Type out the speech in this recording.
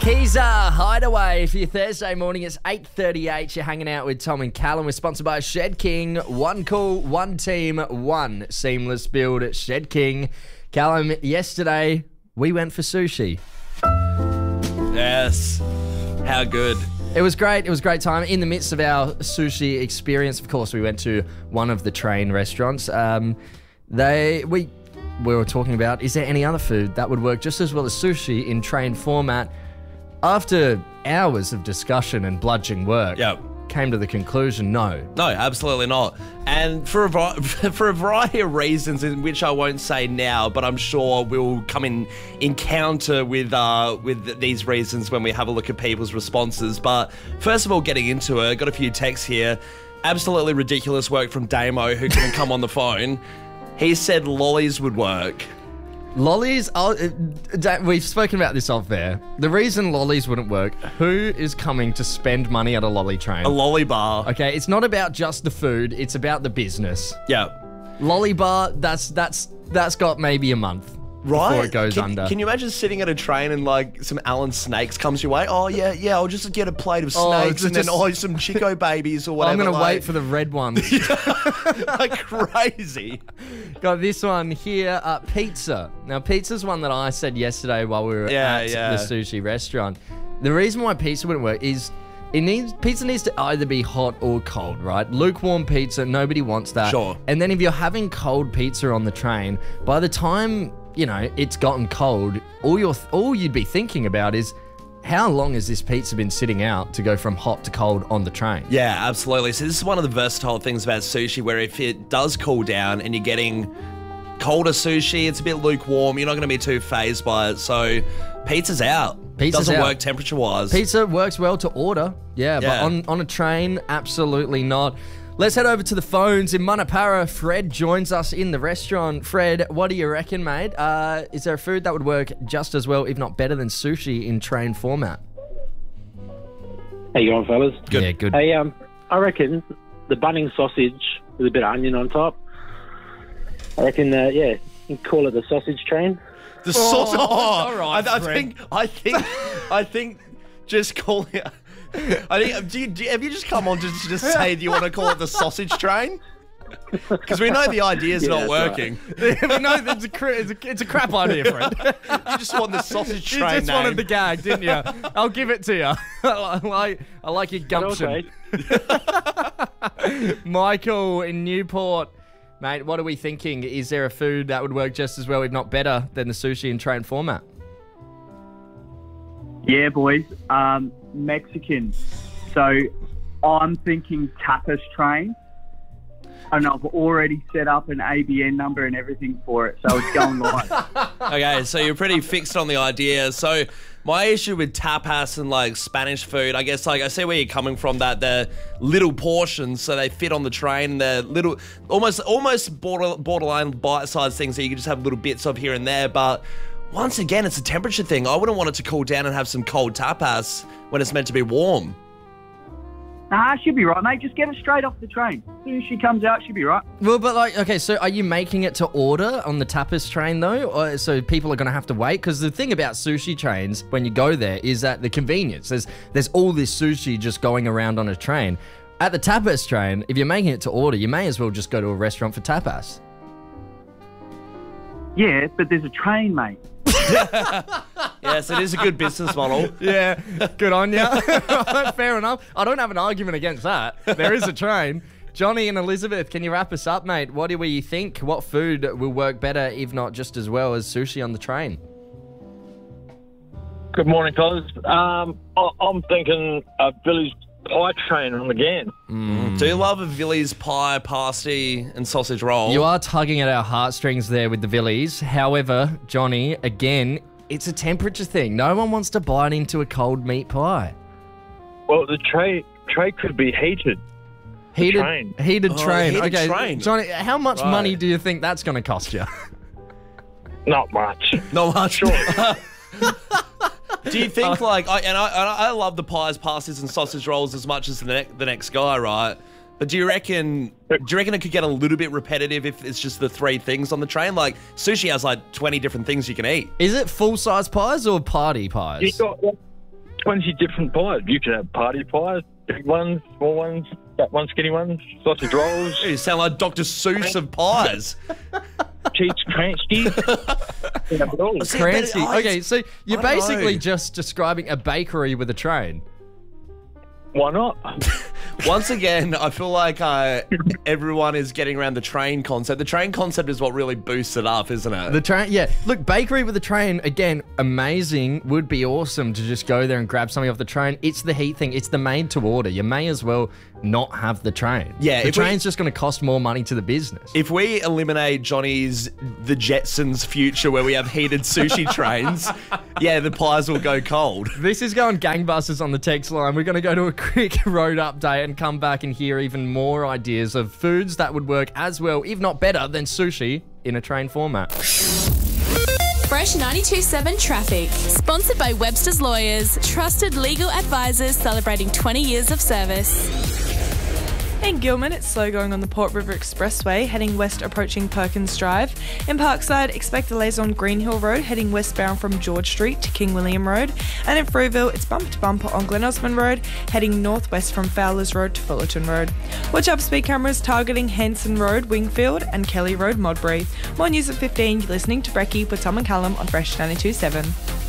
Keeza Hideaway for your Thursday morning. It's 8:38. You're hanging out with Tom and Callum. We're sponsored by Shed King. One call, one team, one seamless build at Shed King. Callum, yesterday we went for sushi. Yes. How good. It was great. It was a great time. In the midst of our sushi experience, of course, we went to one of the train restaurants. We were talking about, is there any other food that would work just as well as sushi in train format? After hours of discussion and bludgeoning work, came to the conclusion, no. No, absolutely not. And for a variety of reasons, in which I won't say now, but I'm sure we'll come in encounter with these reasons when we have a look at people's responses. But first of all, getting into it, got a few texts here. Absolutely ridiculous work from Damo, who couldn't come on the phone. He said lollies would work. Lollies, we've spoken about this off there. The reason lollies wouldn't work, who is coming to spend money at a lolly train? A lolly bar. Okay, it's not about just the food, it's about the business. Yeah. Lolly bar, that's got maybe a month before it goes under. Can you imagine sitting at a train and like some Alan Snakes comes your way? Oh yeah, I'll just get a plate of snakes and then some Chico babies or whatever. I'm going to wait for the red ones. Like crazy. Got this one here, pizza. Now, pizza's one that I said yesterday while we were at the sushi restaurant. The reason why pizza wouldn't work is pizza needs to either be hot or cold, right? Lukewarm pizza, nobody wants that. Sure. And then if you're having cold pizza on the train, by the time, it's gotten cold, all you'd be thinking about is, how long has this pizza been sitting out to go from hot to cold on the train? Yeah, absolutely. So this is one of the versatile things about sushi, where if it does cool down and you're getting colder sushi, it's a bit lukewarm, you're not going to be too phased by it. So pizza's out. Doesn't work temperature-wise. Pizza works well to order, but on a train, absolutely not. Let's head over to the phones. In Manapara, Fred joins us in the restaurant. Fred, what do you reckon, mate? Is there a food that would work just as well, if not better than sushi in train format? How you going, fellas? Good. Yeah, good. Hey, I reckon the Bunnings sausage with a bit of onion on top. I reckon, you can call it the sausage train. The sausage. All right, I think just call it. I think. Have you just come on to just say, do you want to call it the sausage train? Because we know the idea's not working. Right. We know it's a crap idea, Fred. You just want the sausage train. You just wanted the gag, didn't you? I'll give it to you. I like your gumption. Michael in Newport. Mate, what are we thinking? Is there a food that would work just as well, if not better, than the sushi in train format? Yeah, boys. Mexican. So I'm thinking tapas train. And I've already set up an ABN number and everything for it, so it's going live. Okay, so you're pretty fixed on the idea. So my issue with tapas and like Spanish food, I guess, like I see where you're coming from, that they're little portions, so they fit on the train. They're little, almost borderline bite-sized things that you can just have little bits of here and there. But once again, it's a temperature thing. I wouldn't want it to cool down and have some cold tapas when it's meant to be warm. Nah, she'll be right, mate. Just get it straight off the train. As soon as she comes out, she'll be right. Well, but okay, so are you making it to order on the tapas train, though? Or, so people are going to have to wait? Because the thing about sushi trains, when you go there, is that the convenience. There's all this sushi just going around on a train. At the tapas train, if you're making it to order, you may as well just go to a restaurant for tapas. Yeah, but there's a train, mate. Yes, it is a good business model. Yeah, good on you. Fair enough. I don't have an argument against that. There is a train. Johnny and Elizabeth, can you wrap us up, mate? What do we think? What food will work better, if not just as well, as sushi on the train? Good morning, fellas. I'm thinking a village pie train again. Do you love a Villiers pie, pasty, and sausage roll? You are tugging at our heartstrings there with the Villies. However, Johnny, again, it's a temperature thing. No one wants to bite into a cold meat pie. Well, the tray could be heated. Heated train. Okay, train. Johnny, how much money do you think that's going to cost you? Not much. Not much. Sure. Do you think I love the pies, pasties, and sausage rolls as much as the next guy, right? But do you reckon it could get a little bit repetitive if it's just the three things on the train? Like sushi has like 20 different things you can eat. Is it full-size pies or party pies? 20 different pies. You can have party pies, big ones, small ones, fat ones, skinny ones, sausage rolls, You sound like Dr. Seuss of pies. cheese crunchy. Crancy. Okay, so you're I don't basically know. just describing a bakery with a train. Why not? Once again, I feel like everyone is getting around the train concept. The train concept is what really boosts it up, isn't it? The train, yeah. Look, bakery with a train, again, amazing. Would be awesome to just go there and grab something off the train. It's the heat thing. It's the made to order. You may as well not have the train. Yeah, The if we- train's just going to cost more money to the business. If we eliminate Johnny's The Jetsons future where we have heated sushi trains, yeah, the pies will go cold. This is going gangbusters on the text line. We're going to go to a quick road update and come back and hear even more ideas of foods that would work as well, if not better, than sushi in a train format. Fresh 92.7 Traffic. Sponsored by Webster's Lawyers. Trusted legal advisors celebrating 20 years of service. In Gilman, it's slow going on the Port River Expressway, heading west approaching Perkins Drive. In Parkside, expect delays on Greenhill Road, heading westbound from George Street to King William Road. And in Frueville, it's bumper to bumper on Glen Osmond Road, heading northwest from Fowlers Road to Fullerton Road. Watch out for speed cameras targeting Henson Road, Wingfield, and Kelly Road, Modbury. More news at 15. You're listening to Brekkie with Tom and Callum on Fresh 92.7.